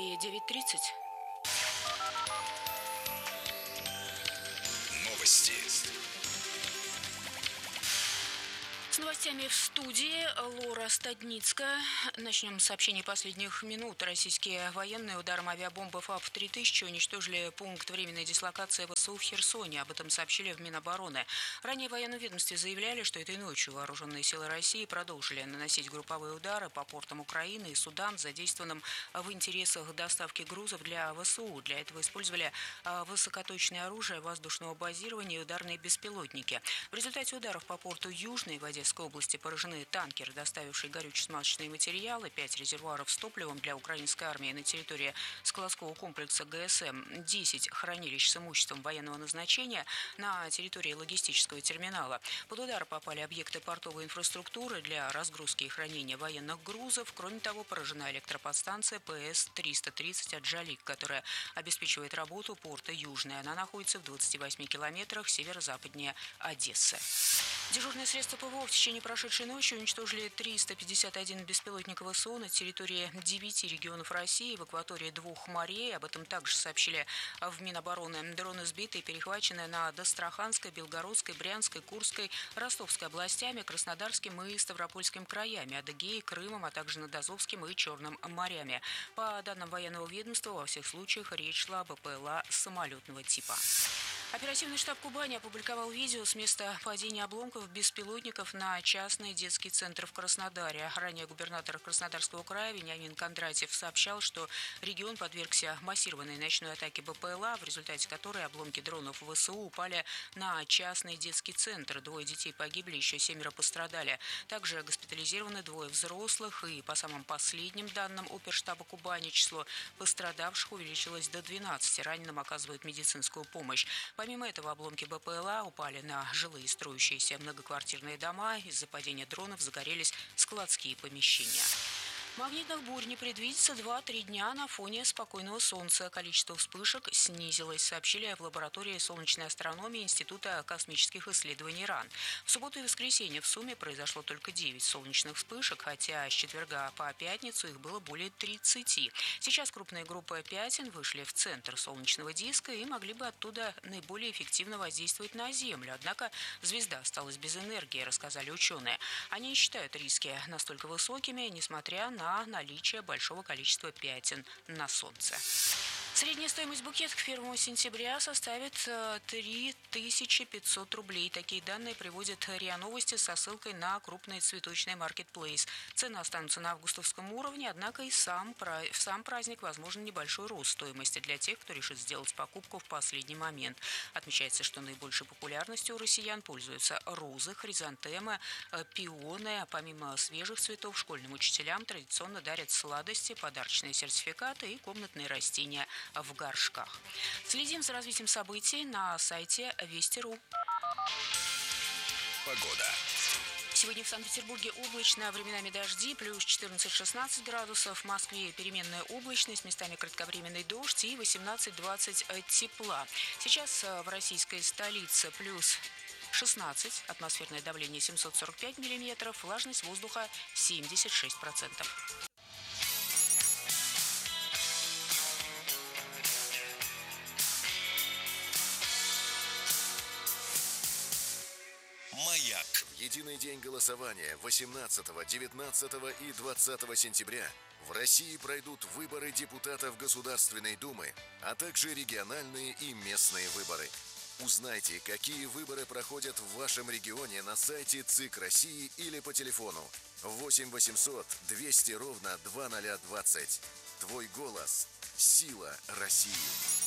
Москве 9:30. Новости. С новостями в студии Лора Стадницкая. Начнем с сообщений последних минут. Российские военные ударом авиабомбы ФАП-3000 уничтожили пункт временной дислокации ВСУ в Херсоне. Об этом сообщили в Минобороны. Ранее в военном ведомстве заявляли, что этой ночью вооруженные силы России продолжили наносить групповые удары по портам Украины и Судан, задействованным в интересах доставки грузов для ВСУ. Для этого использовали высокоточное оружие воздушного базирования и ударные беспилотники. В результате ударов по порту Южной в Одесской области поражены танкер, доставивший горюче-смазочные материалы, 5 резервуаров с топливом для украинской армии на территории складского комплекса ГСМ, 10 хранилищ с имуществом военного назначения на территории логистического терминала. Под удар попали объекты портовой инфраструктуры для разгрузки и хранения военных грузов. Кроме того, поражена электроподстанция ПС-330 «Аджалик», которая обеспечивает работу порта Южный. Она находится в 28 километрах северо-западнее Одессы. Дежурные средства ПВО в течение прошедшей ночи уничтожили 351 беспилотник ВСУ на территории 9 регионов России в акватории 2 морей. Об этом также сообщили в Минобороны. Дроны сбиты и перехвачены над Астраханской, Белгородской, Брянской, Курской, Ростовской областями, Краснодарским и Ставропольским краями, Адыгеей, Крымом, а также над Азовским и Черным морями. По данным военного ведомства, во всех случаях речь шла о БПЛА самолетного типа. Оперативный штаб Кубани опубликовал видео с места падения обломков беспилотников на частный детский центр в Краснодаре. Ранее губернатор Краснодарского края Вениамин Кондратьев сообщал, что регион подвергся массированной ночной атаке БПЛА, в результате которой обломки дронов ВСУ упали на частный детский центр. 2 детей погибли, еще 7 пострадали. Также госпитализированы 2 взрослых, и по самым последним данным оперштаба Кубани число пострадавших увеличилось до 12. Раненым оказывают медицинскую помощь. Помимо этого, обломки БПЛА упали на жилые строящиеся многоквартирные дома. Из-за падения дронов загорелись складские помещения. Магнитных бурь не предвидится 2-3 дня на фоне спокойного солнца. Количество вспышек снизилось, сообщили в лаборатории солнечной астрономии Института космических исследований РАН. В субботу и воскресенье в сумме произошло только 9 солнечных вспышек, хотя с четверга по пятницу их было более 30. Сейчас крупные группы пятен вышли в центр солнечного диска и могли бы оттуда наиболее эффективно воздействовать на Землю. Однако звезда осталась без энергии, рассказали ученые. Они не считают риски настолько высокими, несмотря на наличие большого количества пятен на Солнце. Средняя стоимость букета к 1 сентября составит 3500 рублей. Такие данные приводят РИА Новости со ссылкой на крупный цветочный маркетплейс. Цены останутся на августовском уровне, однако и в сам праздник возможен небольшой рост стоимости для тех, кто решит сделать покупку в последний момент. Отмечается, что наибольшей популярностью у россиян пользуются розы, хризантемы, пионы. Помимо свежих цветов, школьным учителям традиционно дарят сладости, подарочные сертификаты и комнатные растения в горшках. Следим за развитием событий на сайте Вести.ру. Погода. Сегодня в Санкт-Петербурге облачно, временами дожди, плюс 14-16 градусов. В Москве переменная облачность, местами кратковременный дождь и 18-20 тепла. Сейчас в российской столице плюс 16, атмосферное давление 745 миллиметров, влажность воздуха 76%. Маяк. Единый день голосования 18, 19 и 20 сентября в России пройдут выборы депутатов Государственной Думы, а также региональные и местные выборы. Узнайте, какие выборы проходят в вашем регионе на сайте ЦИК России или по телефону 8 800 200 ровно 2020. Твой голос – сила России.